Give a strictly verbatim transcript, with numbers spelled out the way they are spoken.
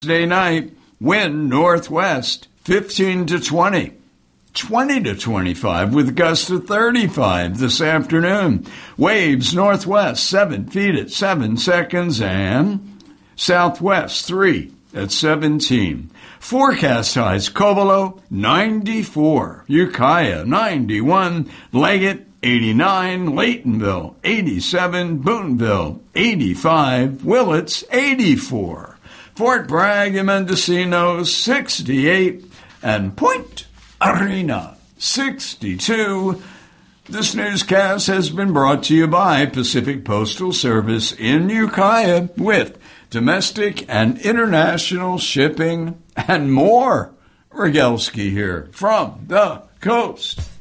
Wednesday night, wind northwest, fifteen to twenty. twenty to twenty-five with gusts of thirty-five this afternoon. Waves northwest, seven feet at seven seconds, and southwest, three at seventeen. Forecast highs, Covelo, ninety-four. Ukiah, ninety-one. Leggett, eighty-nine. Laytonville, eighty-seven. Boonville, eighty-five. Willits, eighty-four. Fort Bragg and Mendocino, sixty-eight. And Point Arena, sixty-two. This newscast has been brought to you by Pacific Postal Service in Ukiah with domestic and international shipping and more. Rogalski here from the coast.